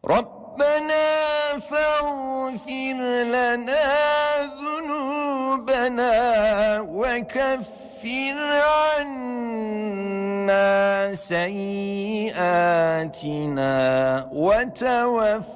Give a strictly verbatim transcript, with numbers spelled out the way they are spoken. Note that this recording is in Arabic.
ربنا فاغفر لنا ذنوبنا وكفر عنا سيئاتنا وتوفنا